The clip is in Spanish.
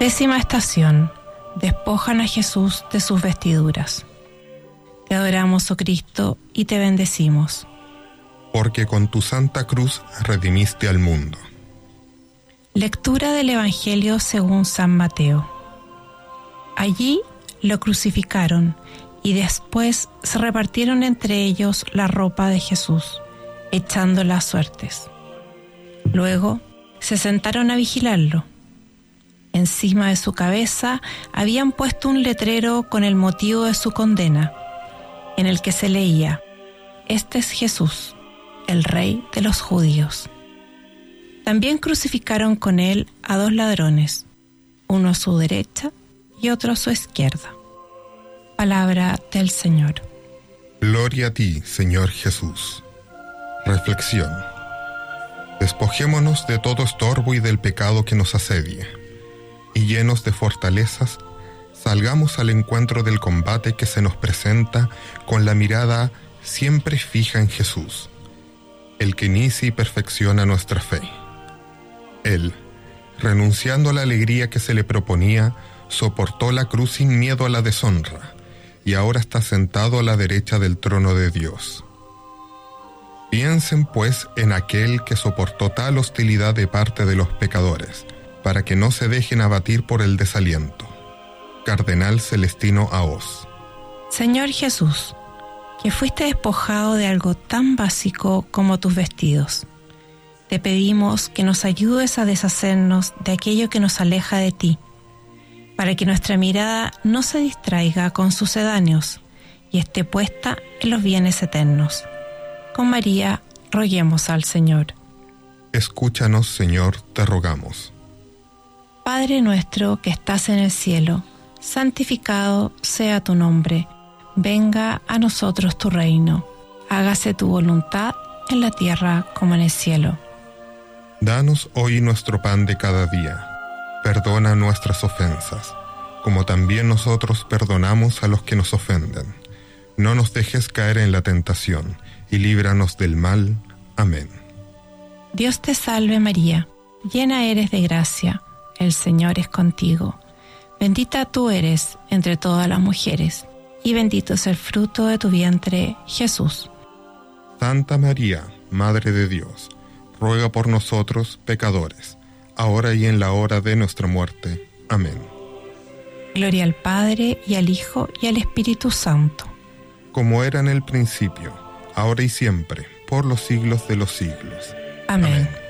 Décima estación. Despojan a Jesús de sus vestiduras. Te adoramos, oh Cristo, y te bendecimos. Porque con tu santa cruz redimiste al mundo. Lectura del Evangelio según San Mateo. Allí lo crucificaron y después se repartieron entre ellos la ropa de Jesús, echándola a suertes. Luego se sentaron a vigilarlo. Encima de su cabeza habían puesto un letrero con el motivo de su condena, en el que se leía: Este es Jesús, el Rey de los judíos. También crucificaron con él a 2 ladrones, uno a su derecha y otro a su izquierda. Palabra del Señor. Gloria a ti, Señor Jesús. Reflexión. Despojémonos de todo estorbo y del pecado que nos asedia, y llenos de fortalezas, salgamos al encuentro del combate que se nos presenta con la mirada siempre fija en Jesús, el que inicia y perfecciona nuestra fe. Él, renunciando a la alegría que se le proponía, soportó la cruz sin miedo a la deshonra, y ahora está sentado a la derecha del trono de Dios. Piensen pues en aquel que soportó tal hostilidad de parte de los pecadores, para que no se dejen abatir por el desaliento. Cardenal Celestino Aoz. Señor Jesús, que fuiste despojado de algo tan básico como tus vestidos, te pedimos que nos ayudes a deshacernos de aquello que nos aleja de ti, para que nuestra mirada no se distraiga con sucedáneos y esté puesta en los bienes eternos. Con María, roguemos al Señor. Escúchanos, Señor, te rogamos. Padre nuestro que estás en el cielo, santificado sea tu nombre. Venga a nosotros tu reino. Hágase tu voluntad en la tierra como en el cielo. Danos hoy nuestro pan de cada día. Perdona nuestras ofensas, como también nosotros perdonamos a los que nos ofenden. No nos dejes caer en la tentación, y líbranos del mal. Amén. Dios te salve María, llena eres de gracia, el Señor es contigo. Bendita tú eres entre todas las mujeres, y bendito es el fruto de tu vientre, Jesús. Santa María, Madre de Dios, ruega por nosotros pecadores, ahora y en la hora de nuestra muerte. Amén. Gloria al Padre, y al Hijo, y al Espíritu Santo. Como era en el principio, ahora y siempre, por los siglos de los siglos. Amén.